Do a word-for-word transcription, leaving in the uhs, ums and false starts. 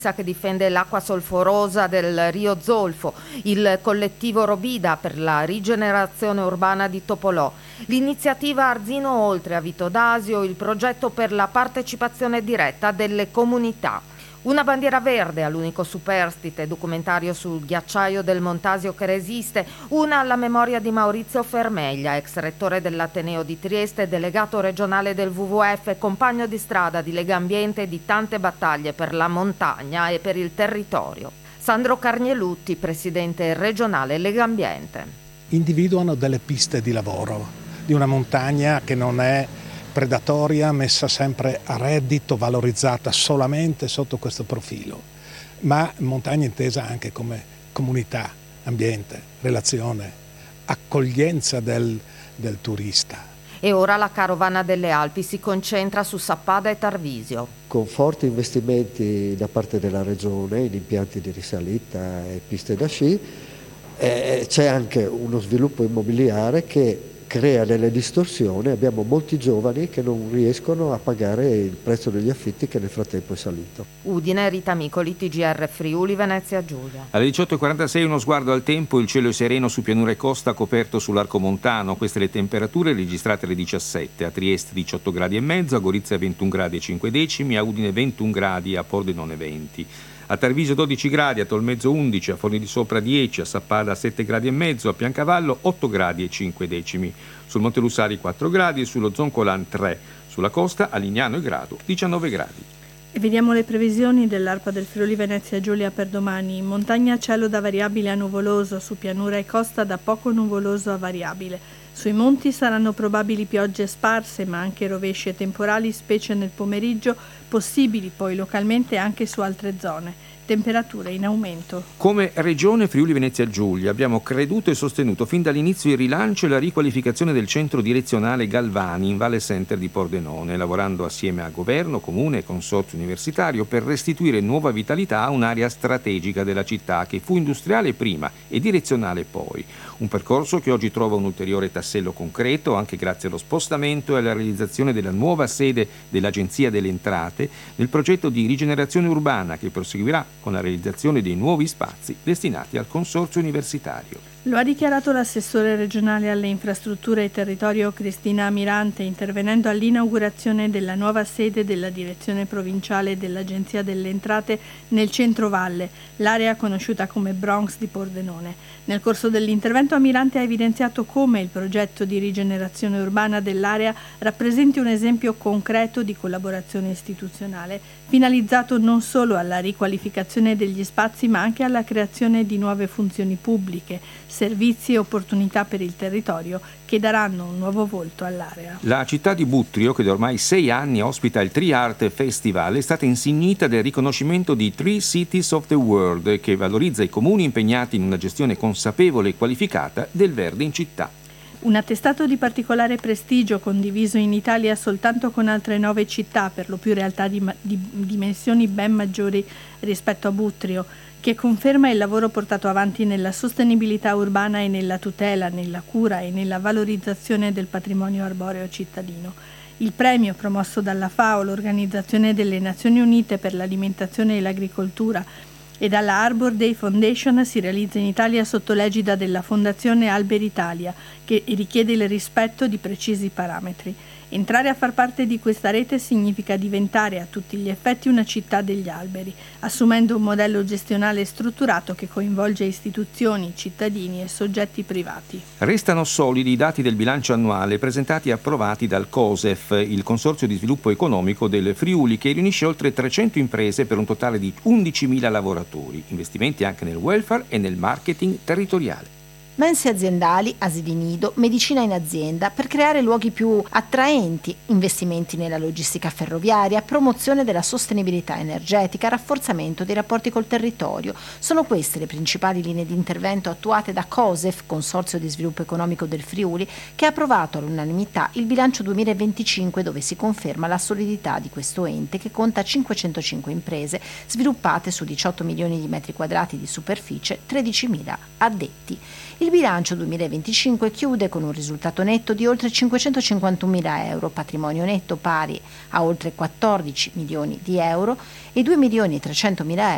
che difende l'acqua solforosa del Rio Zolfo, il collettivo Robida per la rigenerazione urbana di Topolò, l'iniziativa Arzino Oltre a Vito d'Asio, il progetto per la partecipazione diretta delle comunità. Una bandiera verde all'unico superstite, documentario sul ghiacciaio del Montasio che resiste, una alla memoria di Maurizio Fermeglia, ex rettore dell'Ateneo di Trieste, delegato regionale del W W F, compagno di strada di Legambiente e di tante battaglie per la montagna e per il territorio. Sandro Carnielutti, presidente regionale Legambiente. Individuano delle piste di lavoro di una montagna che non è predatoria, messa sempre a reddito, valorizzata solamente sotto questo profilo, ma montagna intesa anche come comunità, ambiente, relazione, accoglienza del, del turista. E ora la carovana delle Alpi si concentra su Sappada e Tarvisio. Con forti investimenti da parte della Regione in impianti di risalita e piste da sci, eh, c'è anche uno sviluppo immobiliare che crea delle distorsioni. Abbiamo molti giovani che non riescono a pagare il prezzo degli affitti che nel frattempo è salito. Udine, Rita Micoli, T G R Friuli, Venezia Giulia. Alle diciotto e quarantasei uno sguardo al tempo, il cielo è sereno su pianura e costa coperto sull'arco montano, queste le temperature registrate alle diciassette, a Trieste diciotto gradi e mezzo, a Gorizia ventuno gradi e cinque decimi, a Udine ventuno gradi, a Pordenone venti. A Tarvisio dodici gradi, a Tolmezzo undici, a Forni di Sopra dieci, a Sappada sette gradi e mezzo, a Piancavallo otto gradi e cinque decimi. Sul Monte Lussari quattro gradi e sullo Zoncolan tre. Sulla costa a Lignano e Grado diciannove gradi. E vediamo le previsioni dell'ARPA del Friuli Venezia Giulia per domani. In montagna cielo da variabile a nuvoloso, su pianura e costa da poco nuvoloso a variabile. Sui monti saranno probabili piogge sparse, ma anche rovesci e temporali, specie nel pomeriggio, possibili poi localmente anche su altre zone. Temperature in aumento. Come Regione Friuli Venezia Giulia abbiamo creduto e sostenuto fin dall'inizio il rilancio e la riqualificazione del centro direzionale Galvani in Valle Center di Pordenone, lavorando assieme a governo, comune e consorzio universitario per restituire nuova vitalità a un'area strategica della città che fu industriale prima e direzionale poi. Un percorso che oggi trova un ulteriore tassello concreto anche grazie allo spostamento e alla realizzazione della nuova sede dell'Agenzia delle Entrate nel progetto di rigenerazione urbana che proseguirà con la realizzazione dei nuovi spazi destinati al consorzio universitario. Lo ha dichiarato l'assessore regionale alle infrastrutture e territorio Cristina Amirante, intervenendo all'inaugurazione della nuova sede della direzione provinciale dell'Agenzia delle Entrate nel centro valle, l'area conosciuta come Bronx di Pordenone. Nel corso dell'intervento Amirante ha evidenziato come il progetto di rigenerazione urbana dell'area rappresenti un esempio concreto di collaborazione istituzionale, finalizzato non solo alla riqualificazione degli spazi ma anche alla creazione di nuove funzioni pubbliche, servizi e opportunità per il territorio che daranno un nuovo volto all'area. La città di Buttrio, che da ormai sei anni ospita il Tree Art Festival, è stata insignita del riconoscimento di Tree Cities of the World, che valorizza i comuni impegnati in una gestione consapevole e qualificata del verde in città. Un attestato di particolare prestigio condiviso in Italia soltanto con altre nove città, per lo più realtà di, ma- di dimensioni ben maggiori rispetto a Buttrio, che conferma il lavoro portato avanti nella sostenibilità urbana e nella tutela, nella cura e nella valorizzazione del patrimonio arboreo cittadino. Il premio, promosso dalla FAO, l'Organizzazione delle Nazioni Unite per l'Alimentazione e l'Agricoltura, e dalla Arbor Day Foundation, si realizza in Italia sotto l'egida della Fondazione Alberi Italia, che richiede il rispetto di precisi parametri. Entrare a far parte di questa rete significa diventare a tutti gli effetti una città degli alberi, assumendo un modello gestionale strutturato che coinvolge istituzioni, cittadini e soggetti privati. Restano solidi i dati del bilancio annuale presentati e approvati dal COSEF, il Consorzio di Sviluppo Economico del Friuli, che riunisce oltre trecento imprese per un totale di undicimila lavoratori, investimenti anche nel welfare e nel marketing territoriale. Mense aziendali, asili nido, medicina in azienda per creare luoghi più attraenti, investimenti nella logistica ferroviaria, promozione della sostenibilità energetica, rafforzamento dei rapporti col territorio. Sono queste le principali linee di intervento attuate da COSEF, Consorzio di Sviluppo Economico del Friuli, che ha approvato all'unanimità il bilancio duemilaventicinque, dove si conferma la solidità di questo ente che conta cinquecentocinque imprese sviluppate su diciotto milioni di metri quadrati di superficie, tredicimila addetti. Il bilancio duemilaventicinque chiude con un risultato netto di oltre cinquecentocinquantunomila euro, patrimonio netto pari a oltre quattordici milioni di euro e due milioni e trecentomila